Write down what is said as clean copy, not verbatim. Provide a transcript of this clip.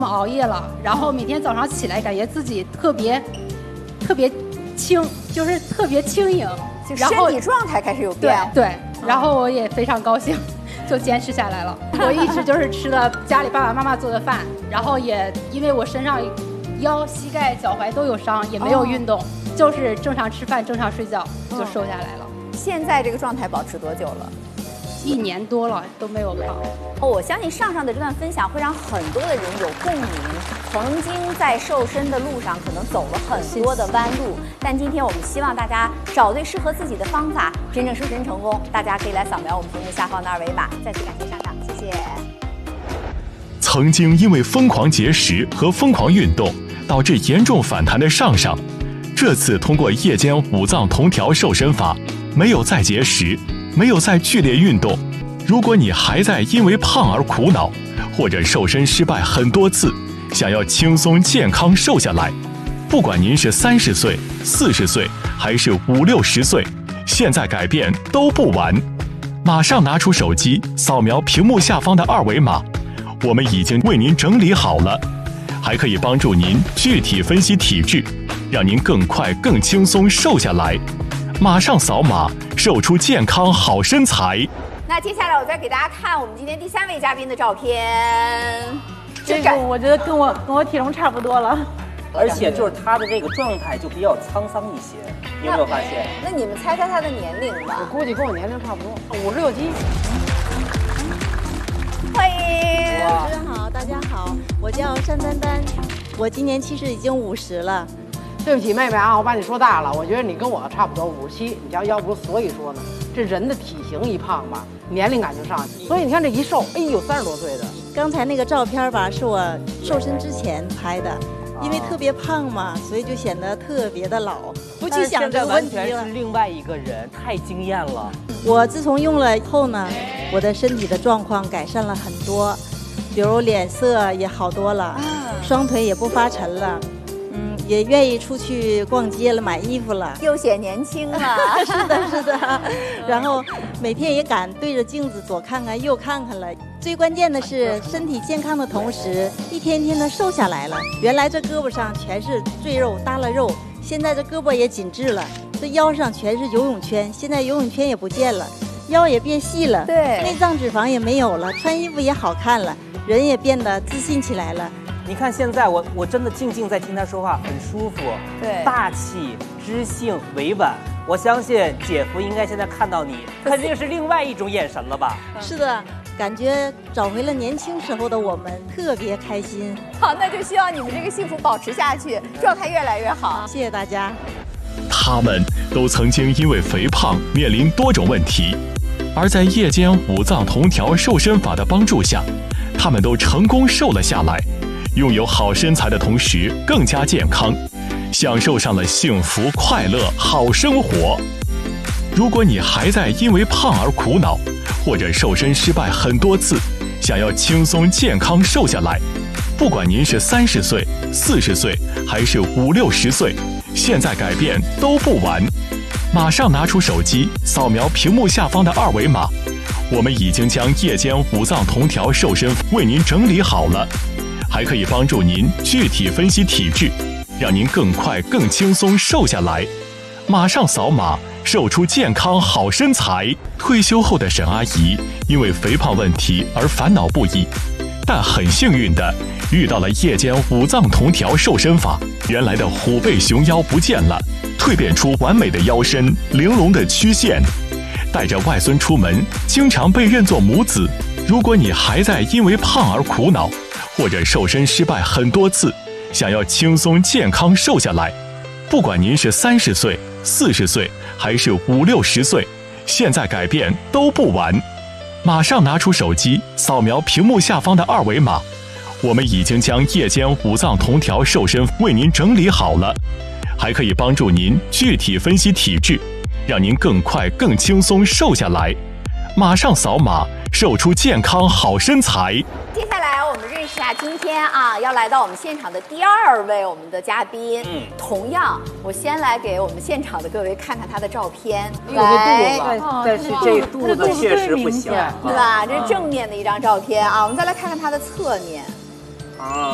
熬夜了，然后每天早上起来感觉自己特别轻，就是特别轻盈， 就身体状态开始有变。 对，然后我也非常高兴，就坚持下来了。我一直就是吃了家里爸爸妈妈做的饭，然后也因为我身上腰、膝盖、脚踝都有伤，也没有运动，就是正常吃饭、正常睡觉就瘦下来了。 现在这个状态保持多久了 ？1年多了都没有胖。 我相信上的这段分享会让很多的人有共鸣。曾经在瘦身的路上可能走了很多的弯路，但今天我们希望大家找对适合自己的方法，真正瘦身成功。大家可以来扫描我们屏幕下方的2维码。再次感谢上场，谢谢。 曾经因为疯狂节食和疯狂运动导致严重反弹的上，这次通过夜间5脏同调瘦身法，没有再节食，没有再剧烈运动。如果你还在因为胖而苦恼，或者瘦身失败很多次，想要轻松健康瘦下来，不管您是30岁、40岁还是50、60岁，现在改变都不晚。马上拿出手机，扫描屏幕下方的2维码，我们已经为您整理好了，还可以帮助您具体分析体质，让您更快更轻松瘦下来。马上扫码，瘦出健康好身材。 那接下来我再给大家看我们今天第3位嘉宾的照片。 这个我觉得跟我体重差不多了， 而且就是他的这个状态就比较沧桑一些，你有没有发现？ 那你们猜猜他的年龄吧？ 我估计跟我年龄差不多，56斤。 欢迎， 主持人好，大家好，我叫单丹丹，我今年其实已经50了。 对不起妹妹啊，我把你说大了，我觉得你跟我差不多57，你瞧，要不所以说呢，这人的体型一胖吧，年龄感就上去，所以你看这一瘦，哎呦，30多岁的。 刚才那个照片吧，是我瘦身之前拍的，因为特别胖嘛，所以就显得特别的老，不去想这个问题了。 完全是另外一个人，太惊艳了。 我自从用了以后呢，我的身体的状况改善了很多，比如脸色也好多了，双腿也不发沉了。也愿意出去逛街了，买衣服了， 又显年轻了。 是的，是的。然后每天也敢对着镜子左看看右看看了。最关键的是身体健康的同时，一天天的瘦下来了。原来这胳膊上全是赘肉耷拉肉，现在这胳膊也紧致了。这腰上全是游泳圈，现在游泳圈也不见了，腰也变细了， 对， 内脏脂肪也没有了，穿衣服也好看了，人也变得自信起来了。 你看现在我真的静静在听他说话，很舒服， 对， 大气、知性、委婉。我相信姐夫应该现在看到你，肯定是另外一种眼神了吧？ 是的，感觉找回了年轻时候的我们，特别开心。 好，那就希望你们这个幸福保持下去，状态越来越好。 谢谢大家。 他们都曾经因为肥胖面临多种问题，而在夜间5脏同调瘦身法的帮助下，他们都成功瘦了下来。拥有好身材的同时更加健康，享受上了幸福快乐好生活。如果你还在因为胖而苦恼，或者瘦身失败很多次，想要轻松健康瘦下来，不管您是30岁、40岁还是50、60岁，现在改变都不晚。马上拿出手机，扫描屏幕下方的2维码，我们已经将夜间5脏同调瘦身为您整理好了，还可以帮助您具体分析体质，让您更快更轻松瘦下来。马上扫码，瘦出健康好身材。退休后的沈阿姨因为肥胖问题而烦恼不已，但很幸运的遇到了夜间5脏同调瘦身法，原来的虎背熊腰不见了，蜕变出完美的腰身、玲珑的曲线。带着外孙出门，经常被认作母子。如果你还在因为胖而苦恼，或者瘦身失败很多次，想要轻松健康瘦下来，不管您是30岁、40岁还是50、60岁，现在改变都不晚。马上拿出手机，扫描屏幕下方的2维码，我们已经将夜间5脏同调瘦身为您整理好了，还可以帮助您具体分析体质，让您更快更轻松瘦下来。马上扫码，瘦出健康好身材。 接下来我们认识一下今天要来到我们现场的第2位我们的嘉宾。同样，我先来给我们现场的各位看看他的照片。 来，但是这肚子确实不行， 对吧？这是正面的一张照片啊，我们再来看看他的侧面。